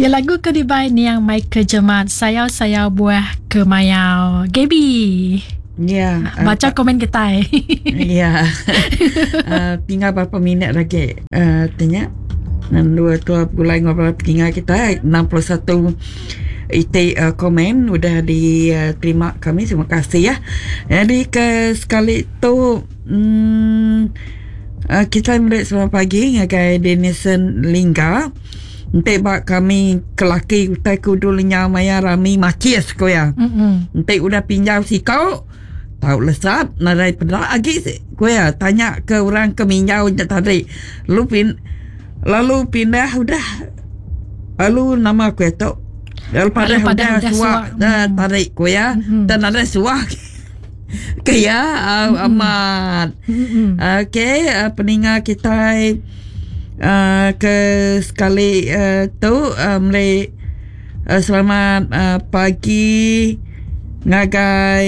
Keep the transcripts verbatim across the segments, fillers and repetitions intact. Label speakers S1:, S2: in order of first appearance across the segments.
S1: Ya lagu kedua ni yang Michael Jemat, sayau-sayau buah kemayau. Gaby.
S2: Ya.
S1: Baca uh, komen kita.
S2: Ya. uh, tinggal berapa minit lagi? Uh, tanya. Dan dua tua pulai ngobrol tinggal kita enam puluh satu ite uh, komen udah diterima kami. Terima kasih ya. Jadi ke sekali tu hmm, uh, kita melihat selamat pagi ngagai Denison Lingga. Nanti bak kami kelaki utai kudu lenyau maya rami macis ko ya. Nanti udah pinjau si kau tahu lesap narai pedak lagi ko ya. Tanya ke orang keminjau tadi. Lalu pin lalu pindah udah. Lalu nama ko itu. Lalu pada udah, udah suak dah tarik ko ya. Mm-hmm. Dan ada suak. Kaya uh, amat. Mm-hmm. Okey, uh, peningat kita Uh, ke sekali uh, tu uh, mulai uh, selamat uh, pagi ngagai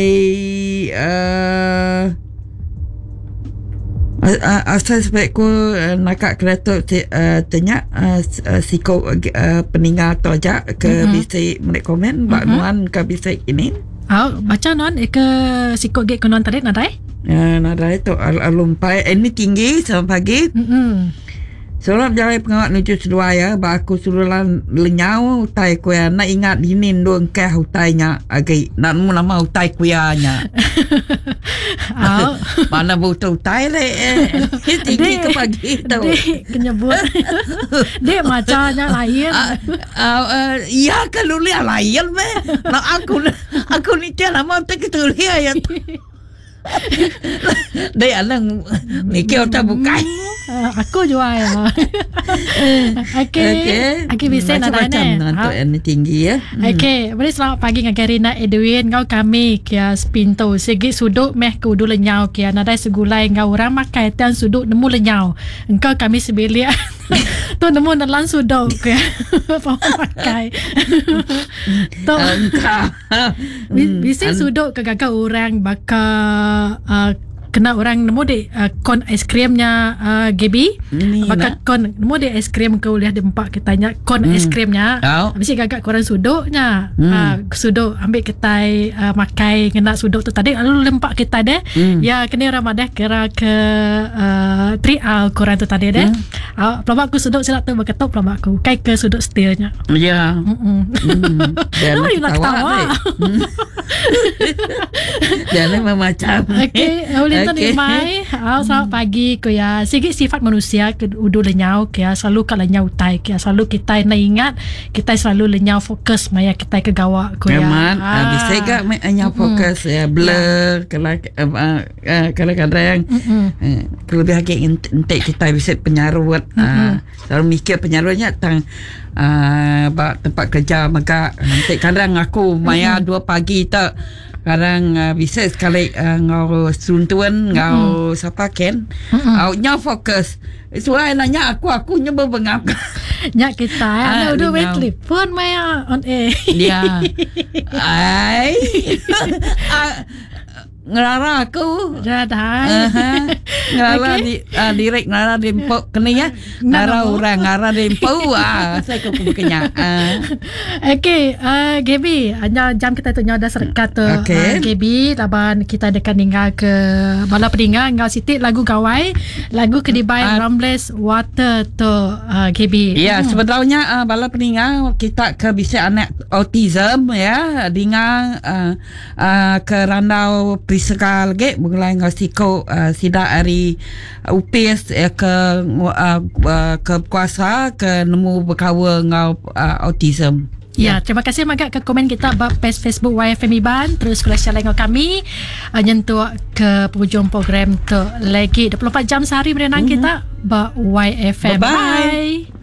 S2: uh, uh, asal sebab ku uh, nakak kereta uh, tanya uh, siko uh, peningat tu aja ke mm-hmm. bisik mulai komen bak mm-hmm. nuan ke bisik ini.
S1: Oh, baca nuan ke siko gek ke nuan tadi nadai?
S2: Ya, nadai tu alumpai ini tinggi selamat pagi. Mhm. Sebelum jalan pengawat nuju sedua ya, aku suruh lenyau utai kuya. Nak ingat dinin doang keh utainya. Agak nak mu nama utai kuyanya.
S1: Oh.
S2: Mana butuh utai le? Eh. Tinggi ke pagi tu.
S1: Dek kenyebut. Dek macamnya lain.
S2: Uh, uh, uh, iya kalau dia lain be. Nak aku aku ni tiada nama tak ketulia ya. Dia alang mikir tak bukan.
S1: Uh, aku juga ya. Okey. Okey bisa nak tanya.
S2: Untuk ini tinggi ya.
S1: Okey, boleh selamat pagi dengan Karina Edwin. Kau kami kia spinto. Segi suduk meh kudu lenyau kia. Nadai segulai kau orang makai tian suduk nemu lenyau. Engkau kami sebelia. Tu nemu dalam suduk kia. Pau makai. Tu. Bisa suduk ke gagak orang bakal uh, kena orang nemu dek uh, kon aiskrimnya uh, Gaby. Maka kon nemu dek aiskrim kau lihat dempak kita tanya kon hmm. aiskrimnya. Oh. Habis gagak korang suduknya. Hmm. Uh, suduk ambil kita uh, makai kena suduk tu tadi lalu lempak kita deh. Hmm. Ya kena orang madah kira ke uh, trial korang tu tadi deh. Hmm. Uh, pelabak aku suduk silap tu berketuk pelabak aku. Kai ke suduk stilnya.
S2: Ya. Hmm.
S1: Oh, you nak ketawa.
S2: Jangan memacam.
S1: Okey, boleh tu ni mai. Ah, selamat pagi ko ya. Sikit sifat manusia ke udu lenyau ke ya, selalu kala lenyau tai ke. Selalu kita nak ingat kita selalu lenyau fokus maya kita ke gawak ko ya.
S2: Memang ah. bisa gak lenyau fokus ya, blur kalau kadang-kadang kelebihan entek kita bisa penyarut. Selalu mikir penyarutnya tentang uh, tempat kerja maka nanti kadang aku maya dua pagi tak kadang uh, bisa sekali uh, ngau suntuan ngau mm-hmm. siapa ken au nya fokus suai nanya aku aku nyoba bengap
S1: nya kita ya udah wait telefon maya on air
S2: dia ai ngerara aku
S1: jadai
S2: uh-huh. ngerara okay. di uh, direct ngerara dempo kena ya ngerara orang ngerara dempo ah saya kau kena uh.
S1: Okey uh, Gaby hanya jam kita tu dah serkat tu
S2: okay.
S1: uh, Gaby laban kita dekat tinggal ke bala pedinga ngau siti lagu gawai lagu kedibai uh, Rambles Water tu uh, Gaby
S2: ya
S1: hmm.
S2: sebenarnya uh, bala pedinga kita ke bisa anak autism ya dinga uh, uh, ke randau sekal ge mulai ngasiko uh, sida ari uh, upis uh, ke uh, uh, ke kuasa ke nemu berkawa ngau uh, autism.
S1: Ya, terima kasih magak ke komen kita bab page Facebook Y F M Iban terus kula share dengan kami uh, nyentuh ke penghujung program tu lagi dua puluh empat jam sehari berenang mm-hmm. kita bab Y F M. Bye. Bye.